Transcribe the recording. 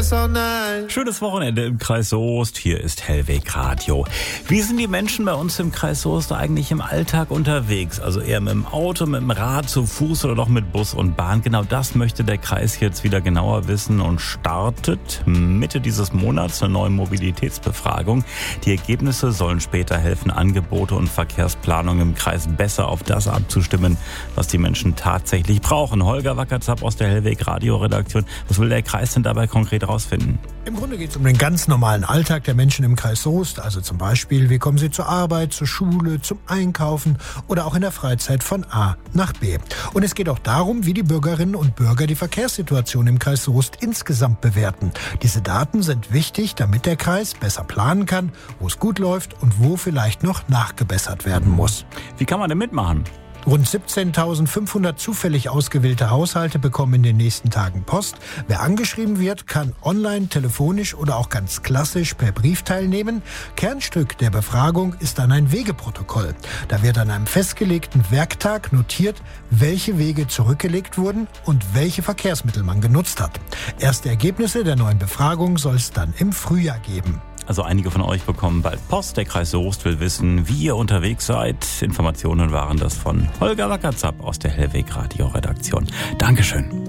besser nein. Schönes Wochenende im Kreis Soest. Hier ist Hellweg Radio. Wie sind die Menschen bei uns im Kreis Soest eigentlich im Alltag unterwegs? Also eher mit dem Auto, mit dem Rad, zu Fuß oder doch mit Bus und Bahn? Genau das möchte der Kreis jetzt wieder genauer wissen und startet Mitte dieses Monats eine neue Mobilitätsbefragung. Die Ergebnisse sollen später helfen, Angebote und Verkehrsplanung im Kreis besser auf das abzustimmen, was die Menschen tatsächlich brauchen. Holger Wackerzapp aus der Hellweg Radio Redaktion. Was will der Kreis denn dabei konkret rausfinden? Im Grunde geht es um den ganz normalen Alltag der Menschen im Kreis Soest. Also zum Beispiel, wie kommen sie zur Arbeit, zur Schule, zum Einkaufen oder auch in der Freizeit von A nach B. Und es geht auch darum, wie die Bürgerinnen und Bürger die Verkehrssituation im Kreis Soest insgesamt bewerten. Diese Daten sind wichtig, damit der Kreis besser planen kann, wo es gut läuft und wo vielleicht noch nachgebessert werden muss. Wie kann man denn mitmachen? Rund 17.500 zufällig ausgewählte Haushalte bekommen in den nächsten Tagen Post. Wer angeschrieben wird, kann online, telefonisch oder auch ganz klassisch per Brief teilnehmen. Kernstück der Befragung ist dann ein Wegeprotokoll. Da wird an einem festgelegten Werktag notiert, welche Wege zurückgelegt wurden und welche Verkehrsmittel man genutzt hat. Erste Ergebnisse der neuen Befragung soll es dann im Frühjahr geben. Also einige von euch bekommen bald Post. Der Kreis Soest will wissen, wie ihr unterwegs seid. Informationen waren das von Holger Wackerzapp aus der Hellweg Radio Redaktion. Dankeschön.